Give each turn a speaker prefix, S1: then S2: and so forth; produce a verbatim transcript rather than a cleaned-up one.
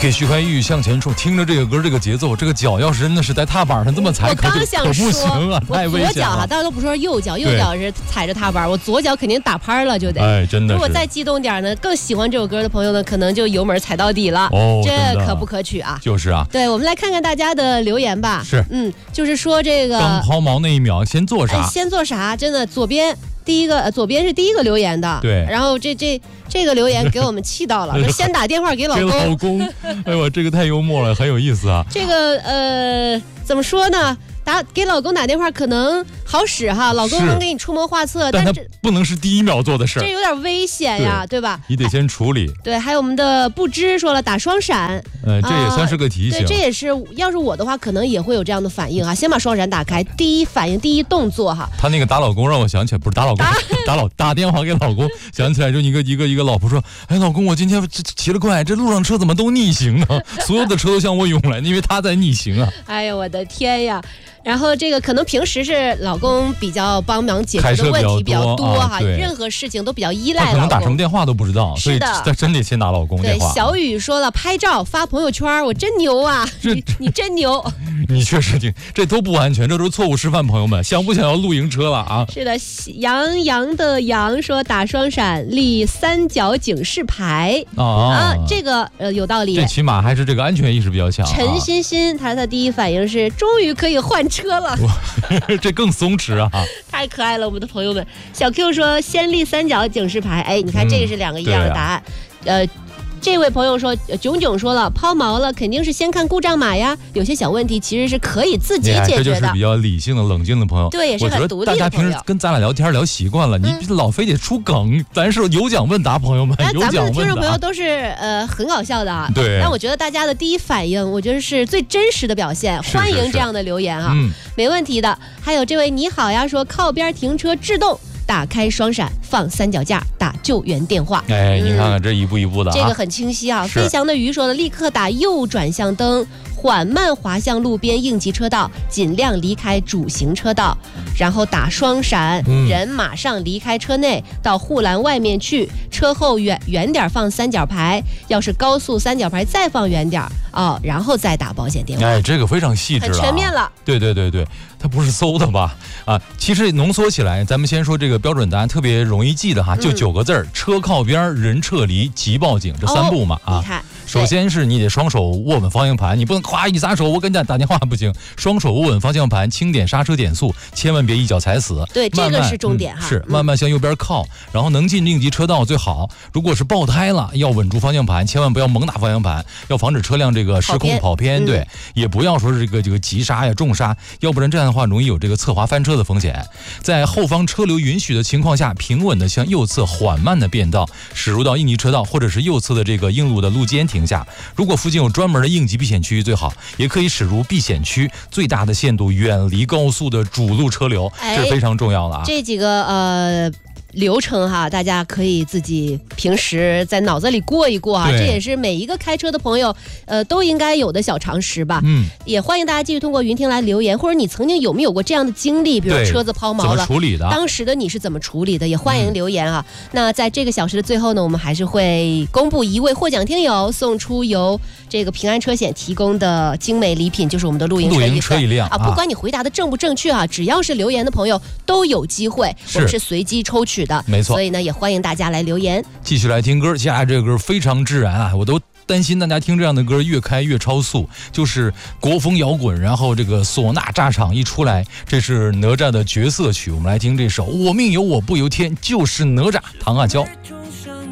S1: 给徐怀钰向前冲，听着这个歌这个节奏，这个脚要是真的是在踏板上这么踩，
S2: 我刚想说，
S1: 不行啊，太危险了。
S2: 我左脚哈，大家都不说右脚，右脚是踩着踏板，我左脚肯定打拍了就得。
S1: 哎，真的是。
S2: 如果再激动点呢，更喜欢这首歌的朋友呢，可能就油门踩到底了。
S1: 哦，
S2: 这可不可取啊！
S1: 就是啊。
S2: 对，我们来看看大家的留言吧。
S1: 是，
S2: 嗯，就是说这个
S1: 刚抛锚那一秒，先做啥？
S2: 哎、先做啥？真的，左边。第一个，呃，左边是第一个留言的，
S1: 对，
S2: 然后这这这个留言给我们气到了，说先打电话给老公，
S1: 给老公，哎呦，这个太幽默了，很有意思啊。
S2: 这个呃，怎么说呢？打给老公打电话可能好使哈，老公能给你出谋划策，
S1: 但他不能是第一秒做的事儿，
S2: 这有点危险呀， 对, 对吧？
S1: 你得先处理。
S2: 对，还有我们的不知说了打双闪，
S1: 呃，这也算是个提醒。
S2: 呃、对，这也是要是我的话，可能也会有这样的反应啊，先把双闪打开，第一反应，第一动作哈。
S1: 他那个打老公让我想起来，不是打老公，打, 打老打电话给老公，想起来就一个一个一个老婆说，哎，老公，我今天骑得快，这路上车怎么都逆行啊？所有的车都向我涌来，因为他在逆行啊。
S2: 哎呀，我的天呀！然后这个可能平时是老公比较帮忙解决的问题比较多哈，啊、任何事情都比较依赖老公，
S1: 可能打什么电话都不知道，所以他真得先打老公电话。
S2: 对，小雨说了，拍照发朋友圈，我真牛啊！你你真牛，
S1: 你确实挺，这都不安全，这都是错误示范，朋友们，想不想要露营车了啊？
S2: 是的，杨洋的杨说打双闪立三角警示牌啊、啊，这个呃有道理，
S1: 这起码还是这个安全意识比较强、啊。
S2: 陈欣欣他他第一反应是终于可以换车了，
S1: 这更松弛啊！
S2: 太可爱了，我们的朋友们。小 Q 说先立三角警示牌，哎，你看这个是两个一样的答案，嗯啊、呃。这位朋友说，囧囧说了，抛锚了肯定是先看故障码呀，有些小问题其实是可以自己解决的。
S1: 这就是比较理性的、冷静的朋友。
S2: 对，也是很独立的朋友。
S1: 大家平时跟咱俩聊天聊习惯了，嗯、你老非得出梗，咱是有奖问答，朋友们。有奖问答。
S2: 咱们的听众朋友都是呃很搞笑的啊。
S1: 对。
S2: 但我觉得大家的第一反应，我觉得是最真实的表现，
S1: 是是是
S2: 欢迎这样的留言啊，
S1: 嗯、
S2: 没问题的。还有这位你好呀，说靠边停车制动。打开双闪，放三脚架，打救援电话。
S1: 哎，你看看这一步一步的、啊嗯，
S2: 这个很清晰啊。飞翔的鱼说了，立刻打右转向灯，缓慢滑向路边应急车道，尽量离开主行车道，然后打双闪，嗯、人马上离开车内，到护栏外面去，车后远远点放三角牌，要是高速三角牌再放远点哦，然后再打保险电话。
S1: 哎，这个非常细致了、啊，
S2: 很全面了。
S1: 对对对对。它不是搜的吧？啊，其实浓缩起来，咱们先说这个标准答案，特别容易记的哈，就九个字儿、嗯：车靠边，人撤离，急报警，这三步嘛、哦、啊。
S2: 你看，
S1: 首先是你得双手握稳方向盘，你不能咵一撒手，我跟你打电话不行，双手握稳方向盘，轻点刹车减速，千万别一脚踩死。
S2: 对，
S1: 慢慢
S2: 这个是重点哈、
S1: 嗯。是，慢慢向右边靠，然后能进应急车道最好。如果是爆胎了，要稳住方向盘，千万不要猛打方向盘，要防止车辆这个失控跑偏。
S2: 嗯、
S1: 对，也不要说是这个这个急刹呀、重刹，要不然这样的话容易有这个侧滑翻车的风险。在后方车流允许的情况下，平稳的向右侧缓慢的变道，驶入到应急车道或者是右侧的这个应路的路肩停下。如果附近有专门的应急避险区最好，也可以驶入避险区，最大的限度远离高速的主路车流，
S2: 哎、
S1: 这是非常重要的啊。
S2: 这几个呃。流程哈，大家可以自己平时在脑子里过一过哈，这也是每一个开车的朋友呃都应该有的小常识吧。
S1: 嗯，
S2: 也欢迎大家继续通过云听来留言，或者你曾经有没有过这样的经历，比如车子抛锚了，
S1: 怎么处理的？
S2: 当时的你是怎么处理的？也欢迎留言啊。嗯、那在这个小时的最后呢，我们还是会公布一位获奖听友送出由这个平安车险提供的精美礼品，就是我们的露营车一
S1: 露营车一辆
S2: 啊。不管你回答的正不正确啊，只要是留言的朋友都有机会，我们是随机抽取的，
S1: 没错。
S2: 所以呢，也欢迎大家来留言。
S1: 继续来听歌，接下来这个歌非常自然啊，我都担心大家听这样的歌越开越超速，就是国风摇滚，然后这个唢呐炸场一出来，这是哪吒的角色曲，我们来听这首《我命由我不由天》，就是哪吒唐阿娇。